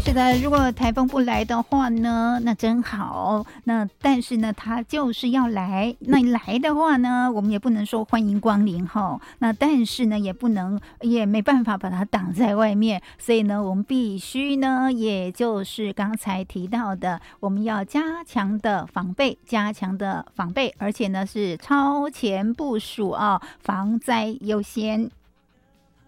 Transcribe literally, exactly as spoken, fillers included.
是的，如果台风不来的话呢，那真好。那但是呢，它就是要来。那来的话呢，我们也不能说欢迎光临哈。那但是呢，也不能，也没办法把它挡在外面。所以呢，我们必须呢，也就是刚才提到的，我们要加强的防备，加强的防备，而且呢是超前部署啊，防灾优先。